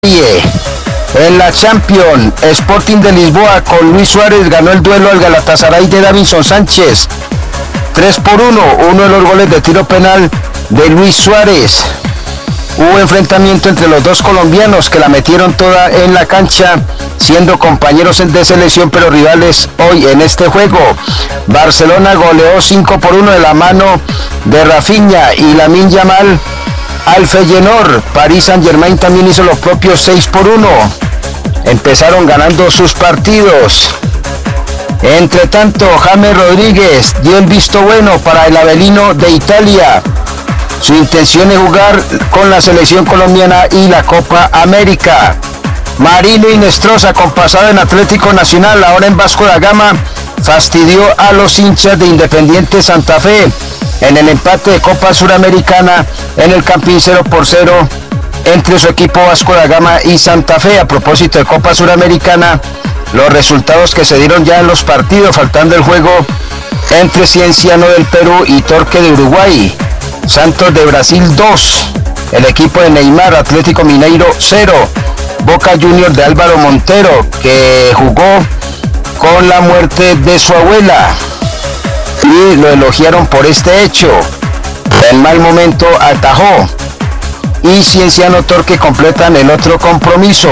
En la Champions, Sporting de Lisboa con Luis Suárez ganó el duelo al Galatasaray de Davinson Sánchez 3-1, uno de los goles de tiro penal de Luis Suárez. Hubo enfrentamiento entre los dos colombianos que la metieron toda en la cancha, siendo compañeros de selección pero rivales hoy en este juego. Barcelona goleó 5-1 de la mano de Rafinha y Lamine Yamal al Feyenoord. Paris Saint-Germain también hizo lo propio 6-1. Empezaron ganando sus partidos. Entre tanto, James Rodríguez dio el visto bueno para el Avellino de Italia. Su intención es jugar con la selección colombiana y la Copa América. Marino Inestrosa, con pasado en Atlético Nacional, ahora en Vasco da Gama, fastidió a los hinchas de Independiente Santa Fe en el empate de Copa Suramericana en el Campín 0-0 entre su equipo Vasco da Gama y Santa Fe. A propósito de Copa Suramericana, los resultados que se dieron ya en los partidos, faltando el juego entre Cienciano del Perú y Torque de Uruguay. Santos de Brasil 2, el equipo de Neymar, Atlético Mineiro 0, Boca Juniors de Álvaro Montero, que jugó con la muerte de su abuela y lo elogiaron por este hecho. En mal momento atajó. Y Cienciano Torque completan el otro compromiso.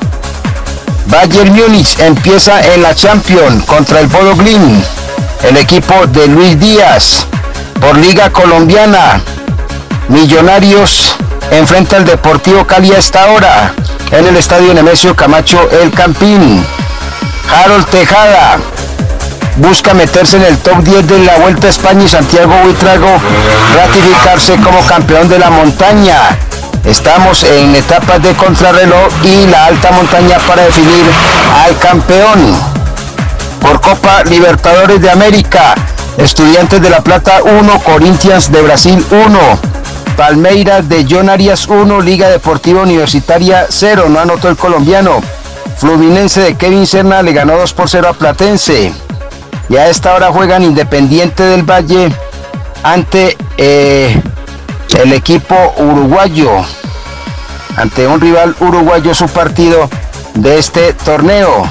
Bayern Múnich empieza en la Champions contra el Bodo Glimt, el equipo de Luis Díaz. Por Liga Colombiana, Millonarios enfrenta al Deportivo Cali a esta hora en el estadio Nemesio Camacho El Campín. Harold Tejada busca meterse en el top 10 de la Vuelta a España y Santiago Buitrago ratificarse como campeón de la montaña. Estamos en etapas de contrarreloj y la alta montaña para definir al campeón. Por Copa Libertadores de América, Estudiantes de La Plata 1, Corinthians de Brasil 1, Palmeiras de John Arias 1, Liga Deportiva Universitaria 0, no anotó el colombiano. Fluminense de Kevin Serna le ganó 2-0 a Platense. Y a esta hora juegan Independiente del Valle ante el equipo uruguayo, ante un rival uruguayo, su partido de este torneo.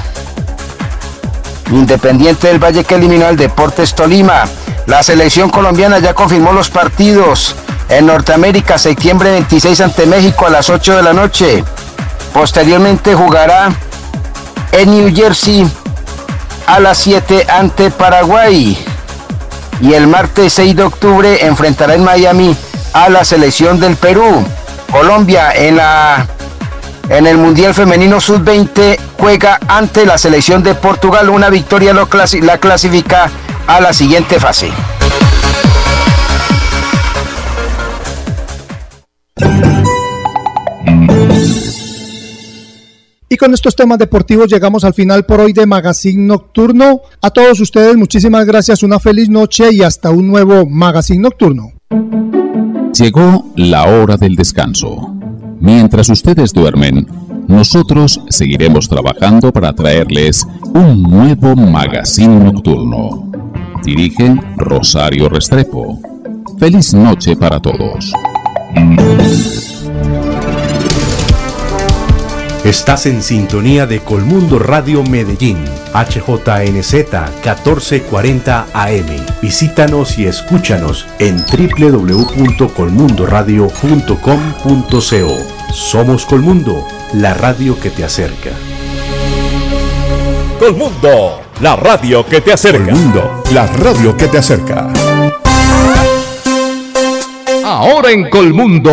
Independiente del Valle que eliminó al Deportes Tolima. La selección colombiana ya confirmó los partidos. En Norteamérica, septiembre 26 ante México a las 8 de la noche. Posteriormente jugará en New Jersey a las 7 ante Paraguay. Y el martes 6 de octubre enfrentará en Miami a la selección del Perú. Colombia en el Mundial Femenino Sub-20 juega ante la selección de Portugal. Una victoria la clasifica a la siguiente fase. Y con estos temas deportivos llegamos al final por hoy de Magazine Nocturno. A todos ustedes muchísimas gracias, una feliz noche y hasta un nuevo Magazine Nocturno. Llegó la hora del descanso. Mientras ustedes duermen, nosotros seguiremos trabajando para traerles un nuevo Magazine Nocturno. Dirige Rosario Restrepo. Feliz noche para todos. Estás en sintonía de Colmundo Radio Medellín, HJNZ 1440 AM. Visítanos y escúchanos en www.colmundoradio.com.co. Somos Colmundo, la radio que te acerca. Colmundo, la radio que te acerca. Colmundo, la radio que te acerca. Ahora en Colmundo.